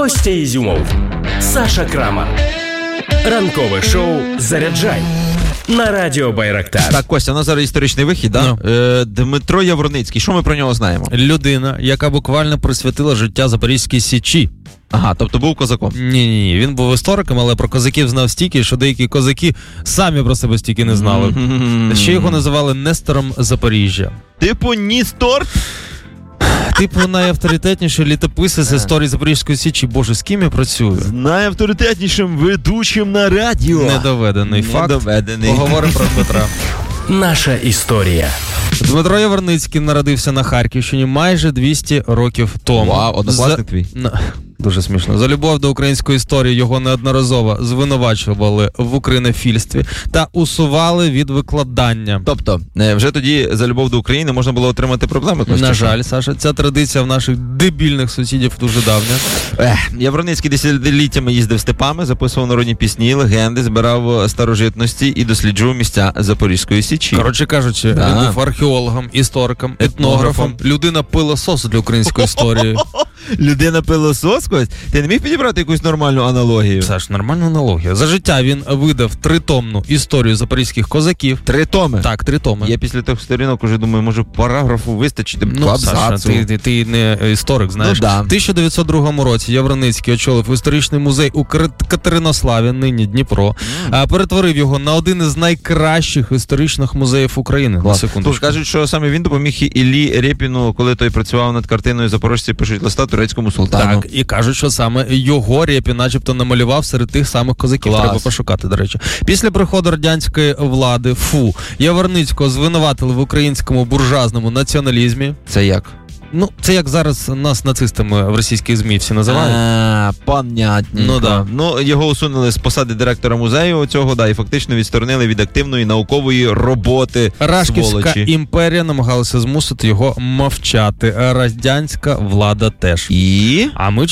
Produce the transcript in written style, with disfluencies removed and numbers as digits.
Костя Ізюмов, Саша Крамар. Ранкове шоу «Заряджай» на радіо Байрактар. Так, Костя, у нас зараз історичний вихід, да? Дмитро Яворницький, що ми про нього знаємо? Людина, яка буквально присвятила життя Запорізькій Січі. Ага, тобто був козаком. Ні, він був істориком, але про козаків знав стільки, що деякі козаки самі про себе стільки не знали. Ще його називали Нестором Запоріжжя. Типу Ністор? Типу найавторитетніший літописець з історії Запорізької Січі. Боже, з ким я працюю? Найавторитетнішим ведучим на радіо. Недоведений факт. Недоведений. Поговоримо про Дмитра. Наша історія. Дмитро Яворницький народився на Харківщині майже 200 років тому. Вау, однокласник твій. Дуже смішно. За любов до української історії його неодноразово звинувачували в українофільстві та усували від викладання. Тобто, вже тоді за любов до України можна було отримати проблеми, Костя? На жаль, Саша, ця традиція в наших дебільних сусідів дуже давня. Яворницький десятиліттями їздив степами, записував народні пісні, легенди, збирав старожитності і досліджував місця Запорізької Січі. Коротше кажучи, він був археологом, істориком, етнографом, людина-пилосос для української історії. Людина-пилосос? Ти не міг підібрати якусь нормальну аналогію? Саш, нормальна аналогія. За життя він видав 3-томну історію запорізьких козаків. 3 томи? Так, 3 томи. Я після тих сторінок уже думаю, може параграфу вистачити, Саша, ти не історик, знаєш. Ну, да. В 1902 році Яворницький очолив історичний музей у Катеринославі, нині Дніпро, перетворив його на один із найкращих історичних музеїв України. На секундочку. Тож кажуть, що саме він допоміг Іллі Рєпіну, коли той працював над картиною «Запорожці пишуть листа турецькому султану». Так, і кажуть, що саме його Рєпін начебто намалював серед тих самих козаків. Клас. Треба пошукати, до речі. Після приходу радянської влади, Яворницького звинуватили в українському буржуазному націоналізмі. Це як? Ну, це як зараз нас нацистами в російській ЗМІ всі називають. Понятненько. Ну, да. Ну, його усунули з посади директора музею цього, і фактично відсторонили від активної наукової роботи. Рашківська сволочі. імперія намагалася змусити його мовчати. Радянська влада теж. І? А ми